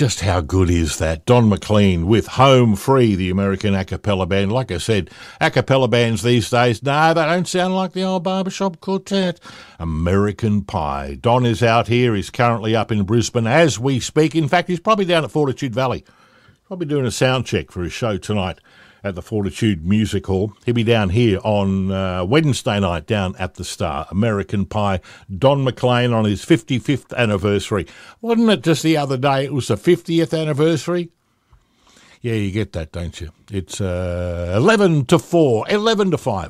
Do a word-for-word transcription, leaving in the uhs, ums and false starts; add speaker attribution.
Speaker 1: just how good is that? Don McLean with Home Free, the American a cappella band. Like I said, a cappella bands these days, no, they don't sound like the old barbershop quartet. American Pie. Don is out here. He's currently up in Brisbane as we speak. In fact, he's probably down at Fortitude Valley. Probably doing a sound check for his show tonight at the Fortitude Music Hall. He'll be down here on uh, Wednesday night down at the Star. American Pie, Don McLean on his fifty-fifth anniversary. Wasn't it just the other day it was the fiftieth anniversary? Yeah, you get that, don't you? It's uh, eleven to four, eleven to five.